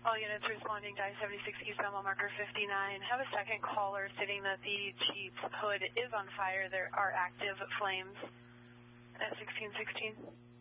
All units responding to I-76 eastbound marker 59. Have a second caller stating that the Jeep's hood is on fire. There are active flames at 1616.